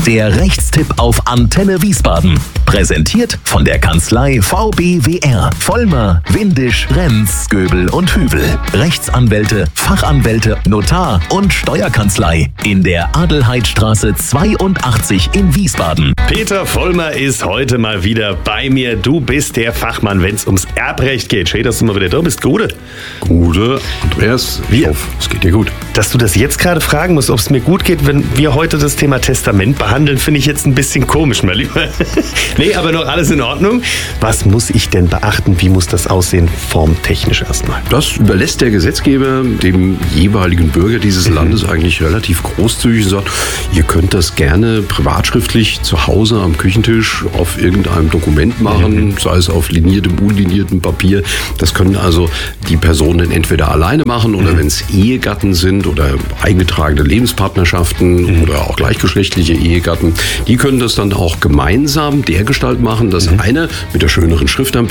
Der Rechtstipp auf Antenne Wiesbaden. Präsentiert von der Kanzlei VBWR. Vollmer, Windisch, Renz, Göbel und Hübel. Rechtsanwälte, Fachanwälte, Notar und Steuerkanzlei. In der Adelheidstraße 82 in Wiesbaden. Peter Vollmer ist heute mal wieder bei mir. Du bist der Fachmann, wenn es ums Erbrecht geht. Schön, dass du mal wieder da bist. Gute. Gute, Andreas. Ich hoffe, es geht dir gut. Dass du das jetzt gerade fragen musst, ob es mir gut geht, wenn wir heute das Thema Testament behandeln, finde ich jetzt ein bisschen komisch, mein Lieber. Nee, aber noch alles in Ordnung. Was muss ich denn beachten? Wie muss das aussehen, formtechnisch erstmal? Das überlässt der Gesetzgeber dem jeweiligen Bürger dieses Landes eigentlich relativ großzügig und sagt, ihr könnt das gerne privatschriftlich zu Hause am Küchentisch auf irgendeinem Dokument machen, sei es auf liniertem, unliniertem Papier. Das können also die Personen entweder alleine machen oder wenn es Ehegatten sind oder eingetragene Lebenspartnerschaften oder auch gleichgeschlechtliche Ehegatten, die können das dann auch gemeinsam dergestalt machen, dass einer mit der schöneren Schrift am